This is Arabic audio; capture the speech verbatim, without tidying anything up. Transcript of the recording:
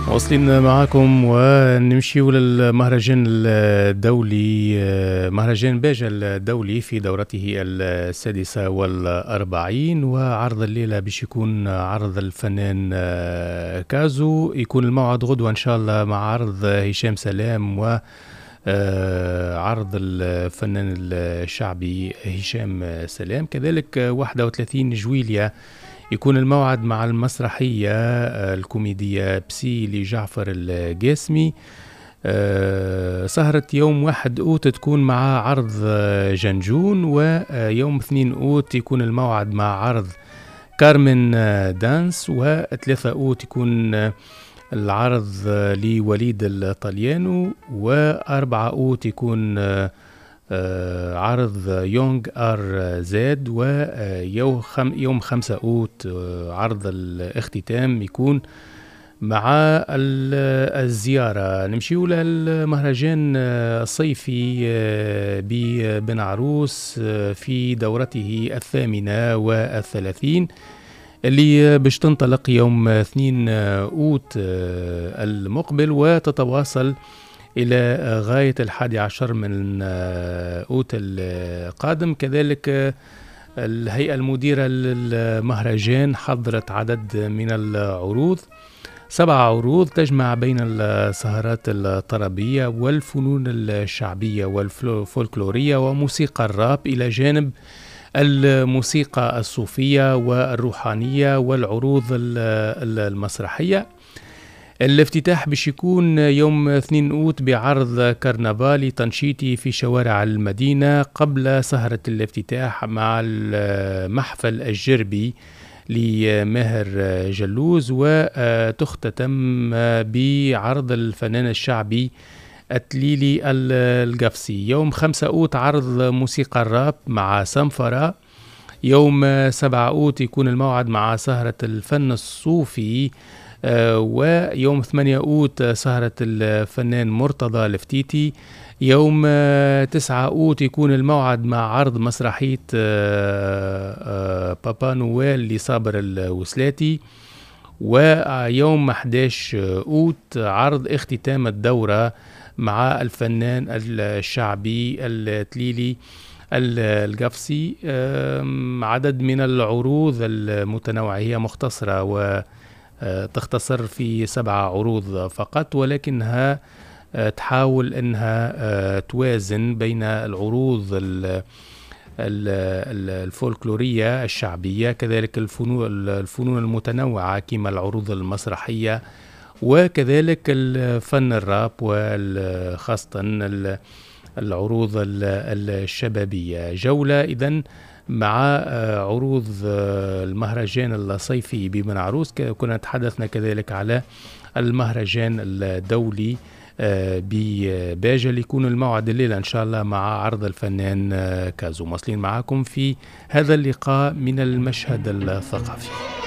واصلين معاكم ونمشي للمهرجان الدولي، مهرجان باجة الدولي في دورته السادسة والأربعين. وعرض الليلة باش يكون عرض الفنان كازو. يكون الموعد غدوة إن شاء الله مع عرض هشام سلام و عرض الفنان الشعبي هشام سلام. كذلك واحد وثلاثين جويلية يكون الموعد مع المسرحية الكوميدية بسي لجعفر القاسمي. سهرة يوم واحد أوت تكون مع عرض جنجون، ويوم اثنين أوت يكون الموعد مع عرض كارمن دانس، وثلاثة أوت يكون العرض لوليد الطليانو، وأربعة أوت يكون آه عرض يونغ ار زاد، ويوم خم يوم خمسة اوت آه عرض الاختتام يكون مع الزيارة. نمشيو للمهرجان الصيفي آه ببن عروس آه في دورته الثامنة والثلاثين، اللي باش تنطلق يوم اثنين اوت آه المقبل وتتواصل إلى غاية الحادي عشر من أوت القادم. كذلك الهيئة المديرة للمهرجان حضرت عدد من العروض، سبع عروض تجمع بين السهرات الطربية والفنون الشعبية والفولكلورية وموسيقى الراب، إلى جانب الموسيقى الصوفية والروحانية والعروض المسرحية. الافتتاح باش يكون يوم اثنين اوت بعرض كرنفالي تنشيطي في شوارع المدينة قبل سهرة الافتتاح مع المحفل الجربي لماهر جلوز، وتختتم بعرض الفنان الشعبي التليلي القفصي. يوم خمسة اوت عرض موسيقى الراب مع سمفرة. يوم سبعة اوت يكون الموعد مع سهرة الفن الصوفي، آه ويوم ثمانية أوت سهرة الفنان مرتضى الفتيتي. يوم آه تسعة أوت يكون الموعد مع عرض مسرحية آه آه بابا نويل لصابر الوسلاتي. ويوم أحد عشر أوت عرض اختتام الدورة مع الفنان الشعبي التليلي القفصي. عدد من العروض المتنوعة، هي مختصرة و تختصر في سبعة عروض فقط، ولكنها تحاول أنها توازن بين العروض الفولكلورية الشعبية، كذلك الفنون الفنون المتنوعة كما العروض المسرحية، وكذلك الفن الراب، وخاصة العروض الشبابية. جولة إذن مع عروض المهرجان الصيفي ببن عروس. كنا تحدثنا كذلك على المهرجان الدولي بباجة اللي يكون الموعد الليلة إن شاء الله مع عرض الفنان كازو. مواصلين معكم في هذا اللقاء من المشهد الثقافي.